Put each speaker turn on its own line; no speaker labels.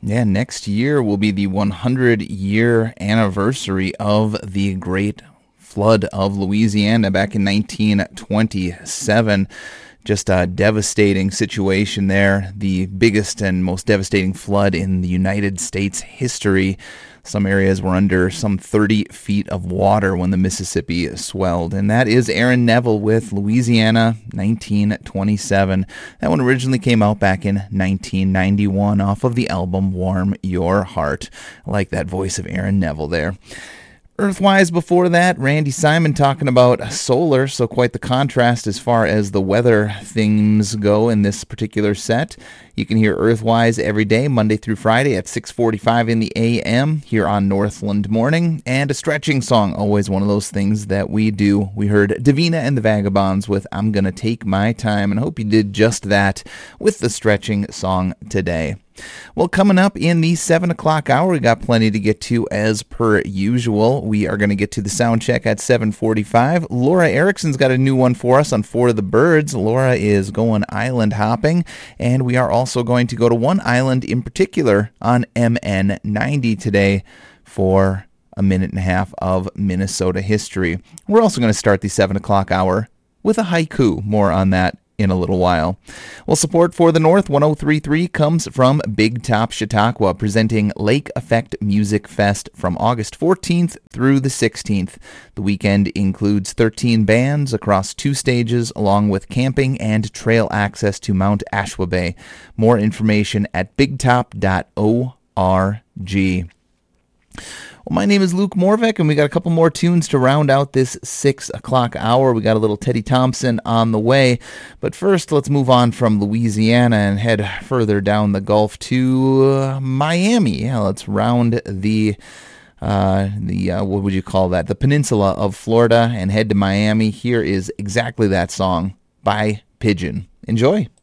Yeah, next year will be the 100-year anniversary of the Great Flood of Louisiana back in 1927. Just a devastating situation there, the biggest and most devastating flood in the United States history. Some areas were under some 30 feet of water when the Mississippi swelled. And that is Aaron Neville with Louisiana 1927. That one originally came out back in 1991 off of the album Warm Your Heart. I like that voice of Aaron Neville there. Earthwise before that, Randy Simon talking about solar, so quite the contrast as far as the weather things go in this particular set. You can hear Earthwise every day, Monday through Friday at 6:45 in the a.m. here on Northland Morning. And a stretching song, always one of those things that we do. We heard Davina and the Vagabonds with I'm Gonna Take My Time, and I hope you did just that with the stretching song today. Well, coming up in the 7 o'clock hour, we got plenty to get to as per usual. We are going to get to the sound check at 7:45. Laura Erickson's got a new one for us on For the Birds. Laura is going island hopping, and we are also going to go to one island in particular on MN90 today for a minute and a half of Minnesota history. We're also going to start the 7 o'clock hour with a haiku. More on that in a little while. Well, support for the North 103.3 comes from Big Top Chautauqua, presenting Lake Effect Music Fest from August 14th through the 16th. The weekend includes 13 bands across 2 stages, along with camping and trail access to Mount Ashwaubenon. More information at bigtop.org. Well, my name is Luke Morvek, and we got a couple more tunes to round out this 6 o'clock hour. We got a little Teddy Thompson on the way. But first, let's move on from Louisiana and head further down the Gulf to Miami. Yeah, let's round the what would you call that? The peninsula of Florida and head to Miami. Here is exactly that song by Pigeon. Enjoy.